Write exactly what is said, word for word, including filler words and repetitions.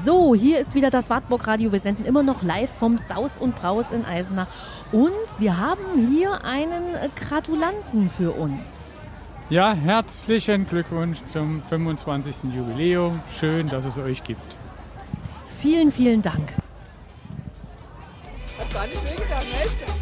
So, hier ist wieder das Wartburg Radio. Wir senden immer noch live vom Saus und Braus in Eisenach. Und wir haben hier einen Gratulanten für uns. Ja, herzlichen Glückwunsch zum fünfundzwanzigsten Jubiläum. Schön, dass es euch gibt. Vielen, vielen Dank. Hat gar nicht wehgetan, echt?